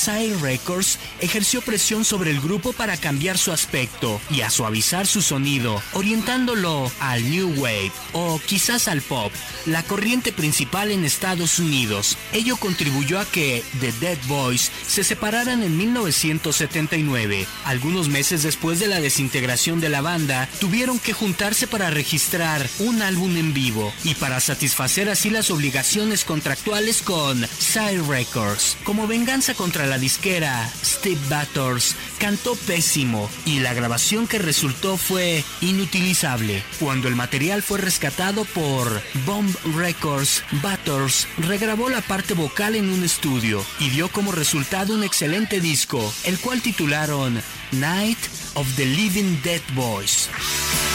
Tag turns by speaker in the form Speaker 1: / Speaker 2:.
Speaker 1: Sire Records ejerció presión sobre el grupo para cambiar su aspecto y a suavizar su sonido, orientándolo al New Wave o quizás al pop, la corriente principal en Estados Unidos. Ello contribuyó a que The Dead Boys se separaran en 1979. Algunos meses después de la desintegración de la banda, tuvieron que juntarse para registrar un álbum en vivo y para satisfacer así las obligaciones contractuales con Sire Records. Como venganza contra la disquera, Steve Bators cantó pésimo y la grabación que resultó fue inutilizable. Cuando el material fue rescatado por Bomb Records, Bators regrabó la parte vocal en un estudio y dio como resultado un excelente disco, el cual titularon Night of the Living Dead Boys.